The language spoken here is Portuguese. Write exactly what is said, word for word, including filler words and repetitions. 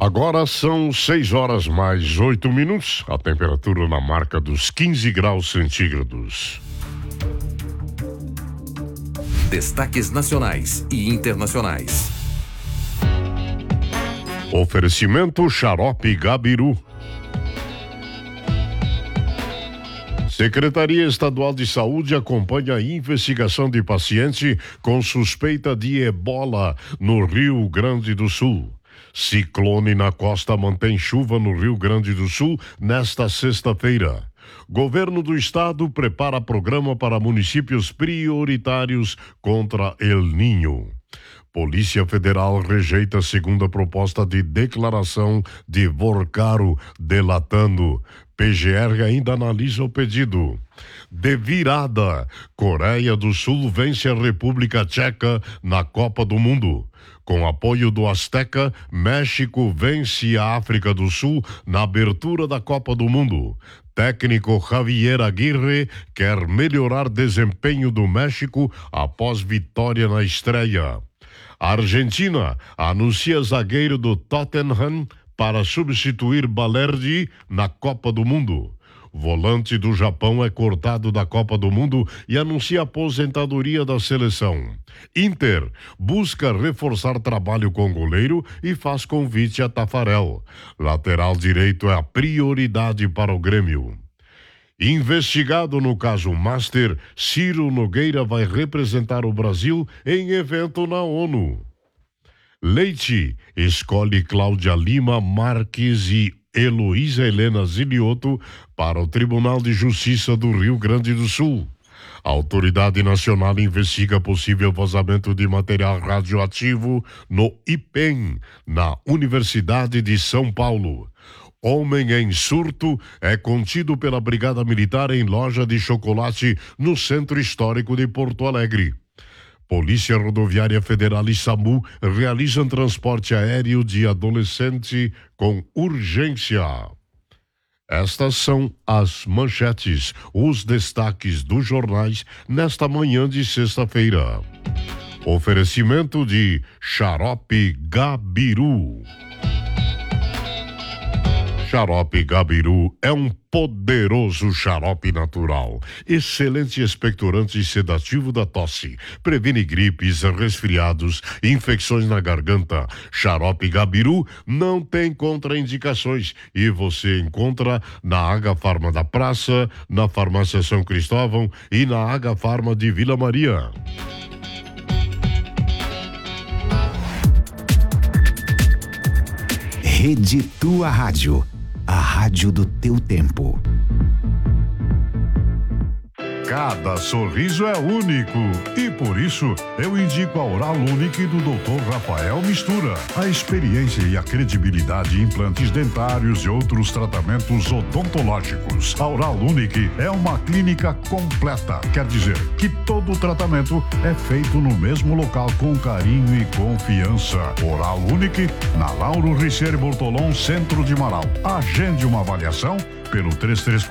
Agora são seis horas mais oito minutos, a temperatura na marca dos quinze graus centígrados. Destaques nacionais e internacionais. Oferecimento Xarope Gabiru. Secretaria Estadual de Saúde acompanha a investigação de paciente com suspeita de ebola no Rio Grande do Sul. Ciclone na costa mantém chuva no Rio Grande do Sul nesta sexta-feira. Governo do estado prepara programa para municípios prioritários contra El Niño. Polícia Federal rejeita a segunda proposta de declaração de Vorcaro delatando. P G R ainda analisa o pedido. De virada, Coreia do Sul vence a República Tcheca na Copa do Mundo. Com apoio do Azteca, México vence a África do Sul na abertura da Copa do Mundo. Técnico Javier Aguirre quer melhorar desempenho do México após vitória na estreia. A Argentina anuncia zagueiro do Tottenham para substituir Balerdi na Copa do Mundo. Volante do Japão é cortado da Copa do Mundo e anuncia a aposentadoria da seleção. Inter busca reforçar trabalho com goleiro e faz convite a Tafarel. Lateral direito é a prioridade para o Grêmio. Investigado no caso Master, Ciro Nogueira vai representar o Brasil em evento na ONU. Leite escolhe Cláudia Lima Marques e Heloísa Helena Zilioto para o Tribunal de Justiça do Rio Grande do Sul. A Autoridade Nacional investiga possível vazamento de material radioativo no IPEM, na Universidade de São Paulo. Homem em surto é contido pela Brigada Militar em loja de chocolate no Centro Histórico de Porto Alegre. Polícia Rodoviária Federal e SAMU realizam transporte aéreo de adolescente com urgência. Estas são as manchetes, os destaques dos jornais nesta manhã de sexta-feira. Oferecimento de Xarope Gabiru. Xarope Gabiru é um poderoso xarope natural, excelente expectorante e sedativo da tosse, previne gripes, resfriados, infecções na garganta. Xarope Gabiru não tem contraindicações e você encontra na Aga Farma da Praça, na Farmácia São Cristóvão e na Aga Farma de Vila Maria. Rede Tua Rádio. A rádio do teu tempo. Cada sorriso é único e por isso eu indico a Oral Unique do doutor Rafael Mistura. A experiência e a credibilidade em implantes dentários e outros tratamentos odontológicos. A Oral Unique é uma clínica completa. Quer dizer que todo o tratamento é feito no mesmo local com carinho e confiança. Oral Unique na Lauro Riceiro Bortolom, Centro de Marau. Agende uma avaliação pelo três três